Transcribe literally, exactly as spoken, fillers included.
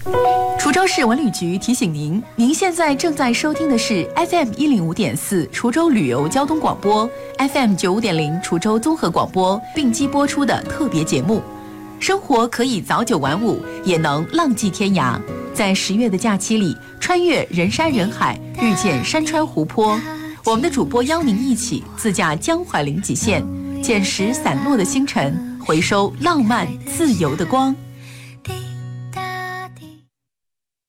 滁州市文旅局提醒您，您现在正在收听的是 F M 一零五点四滁州旅游交通广播 ，F M 九五点零滁州综合广播并机播出的特别节目。生活可以早九晚五，也能浪迹天涯。在十月的假期里，穿越人山人海，遇见山川湖泊。我们的主播邀您一起自驾江淮临济县，捡拾散落的星辰，回收浪漫自由的光。